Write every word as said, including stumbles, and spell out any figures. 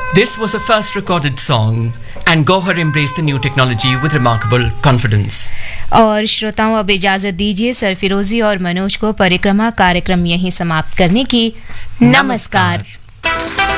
This was the first recorded song, and Gauhar embraced the new technology with remarkable confidence. और श्रोताओं, अब इजाजत दीजिए सरफिरोजी और मनोज को परिक्रमा कार्यक्रम यहीं समाप्त करने की। नमस्कार।